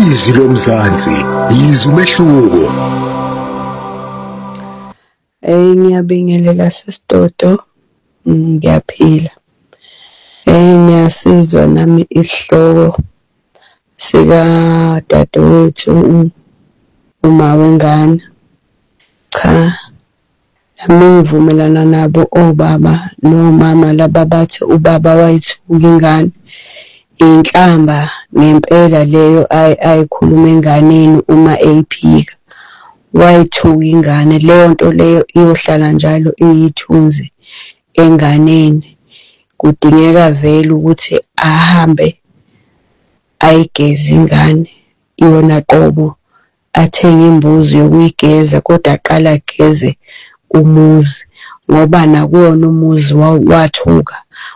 Izwi lomzansi, yizwa umehluko. Ngiyabingelela Sisidodo, ngiyaphila. Ngiyasizwa nami isihloko sika dadewethu uma wengane. Cha, nami ngivumelana nabo obaba nomama laba bathi ubaba wayithuka ingane. Inhlamba ngempela leyo ayikhuluma enganeni uma eyiphika. Wayithuka ingane, leyo nto leyo iyohlala njalo iyithunzi enganeni. Kudingeka vele ukuthi ahambe ayigeze ingane yona qobo, athenge imbuzi yokuyigeza, kodwa aqala ageze umuzi ngoba nakuwona umuzi wathuka